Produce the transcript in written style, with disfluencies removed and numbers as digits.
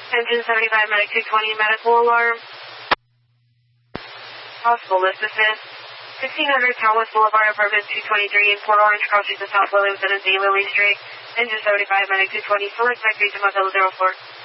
Engine 75, medic 220, medical alarm. Possible list assist. 1600 Talmas Boulevard, apartment 223 in Port Orange, crossing the South Williams and Z Lily Street. Engine 75, medic 220, select factory to Motel 04.